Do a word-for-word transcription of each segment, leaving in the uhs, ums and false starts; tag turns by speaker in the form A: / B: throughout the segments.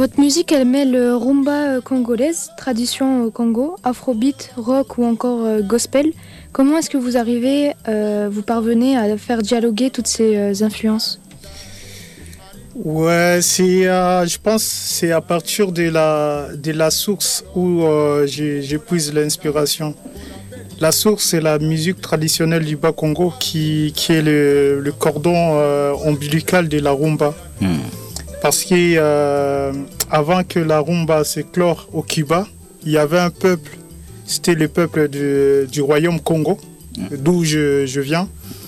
A: Votre musique, elle mêle euh, rumba euh, congolaise, tradition au Congo, afrobeat, rock ou encore euh, gospel. Comment est-ce que vous arrivez, euh, vous parvenez à faire dialoguer toutes ces euh, influences?
B: Ouais, c'est, euh, je pense, que c'est à partir de la, de la source où euh, j'ai- j'épuise l'inspiration. La source, c'est la musique traditionnelle du Bas-Congo qui, qui est le, le cordon euh, ombilical de la rumba.
C: Hmm.
B: Parce que euh, avant que la rumba s'éclore au Cuba, il y avait un peuple, c'était le peuple du, du royaume Congo, d'où je, je viens.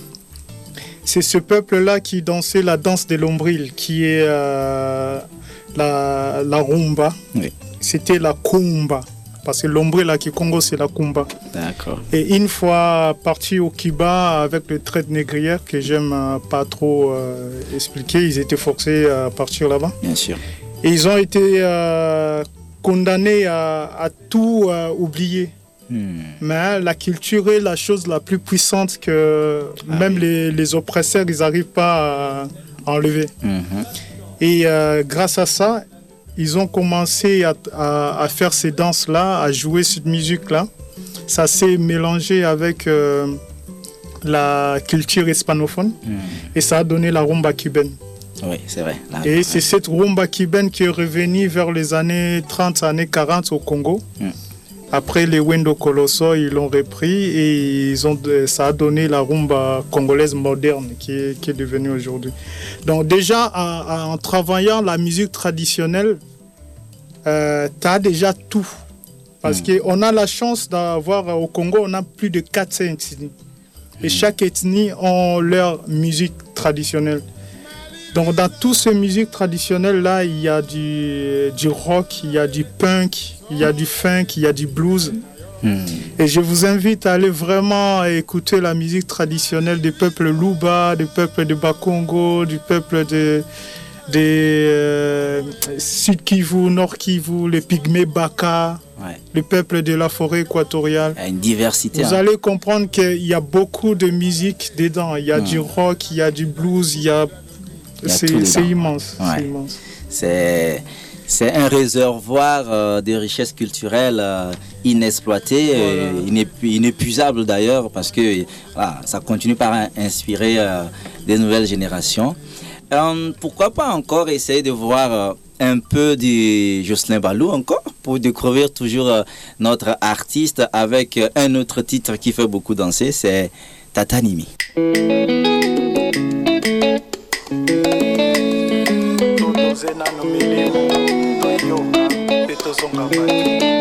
B: C'est ce peuple-là qui dansait la danse de l'ombril, qui est euh, la, la rumba.
C: Oui.
B: C'était la kumba. Parce que l'ombril à Congo, c'est la kumba.
C: D'accord.
B: Et une fois parti au Cuba avec le trait de négrière, que j'aime euh, pas trop euh, expliquer, ils étaient forcés à partir là-bas.
C: Bien sûr.
B: Et ils ont été euh, condamnés à, à tout euh, oublier.
C: Hmm.
B: Mais la culture est la chose la plus puissante que
C: Ah
B: même
C: oui.
B: les, les oppresseurs, ils n'arrivent pas à, à enlever.
C: Mhm.
B: Et euh, grâce à ça, ils ont commencé à, à, à faire ces danses-là, à jouer cette musique-là. Ça s'est mélangé avec euh, la culture hispanophone
C: Hmm.
B: et ça a donné la rumba cubaine.
C: Oui, c'est vrai. Là,
B: Et
C: ouais.
B: c'est cette rumba cubaine qui est revenue vers les années trente, années quarante au Congo.
C: Mm.
B: Après, les Wendo Colosso, ils l'ont repris et ils ont, ça a donné la rumba congolaise moderne qui est, qui est devenue aujourd'hui. Donc déjà, en, en travaillant la musique traditionnelle, euh, tu as déjà tout. Parce
C: Mm.
B: qu'on a la chance d'avoir, au Congo, on a plus de quatre cents ethnies. Et chaque ethnie a leur musique traditionnelle. Donc dans toutes ces musiques traditionnelles-là, il y a du, du rock, il y a du punk, il y a du funk, il y a du blues.
C: Hmm.
B: Et je vous invite à aller vraiment écouter la musique traditionnelle du peuple Luba, du peuple de Bas-Congo, du peuple de, de euh, Sud Kivu, Nord Kivu, les Pygmées Baka,
C: Ouais.
B: le peuple de la forêt équatoriale.
C: Il y a une diversité.
B: Vous
C: hein.
B: allez comprendre qu'il y a beaucoup de musique dedans. Il y a
C: Hmm.
B: du rock, il y a du blues, il y a...
C: Il y a tout
B: C'est
C: dedans.
B: c'est immense,
C: Ouais.
B: c'est immense.
C: C'est, c'est un réservoir euh, de richesses culturelles euh, inexploitées, euh, inépu- inépuisable d'ailleurs, parce que voilà, ça continue par in- inspirer euh, des nouvelles générations. Euh, pourquoi pas encore essayer de voir euh, un peu de Jocelyn Ballou encore, pour découvrir toujours euh, notre artiste avec euh, un autre titre qui fait beaucoup danser, c'est Tatanimi.
B: Tozena no milimo, toyoka, pe tozonga bato.